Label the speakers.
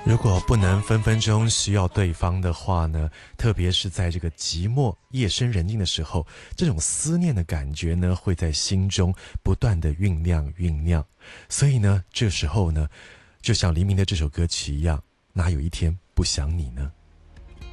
Speaker 1: 如果不能分分钟需要对方的话呢，特别是在这个寂寞夜深人静的时候，这种思念的感觉呢，会在心中不断的酝酿。所以呢，这时候呢，就像黎明的这首歌曲一样，哪有一天不想你呢？